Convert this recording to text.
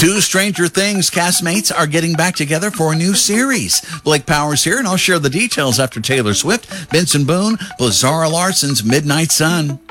Two Stranger Things castmates are getting back together for a new series. Blake Powers here, and I'll share the details after Taylor Swift, Benson Boone, plus Zara Larson's Midnight Sun.